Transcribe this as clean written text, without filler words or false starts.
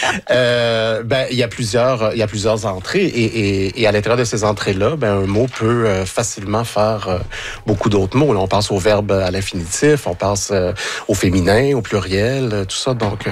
Il y a plusieurs entrées et à l'intérieur de ces entrées-là, un mot peut facilement faire beaucoup d'autres mots. Là, on pense au verbe à l'infinitif, on pense au féminin, au pluriel, tout ça. Donc,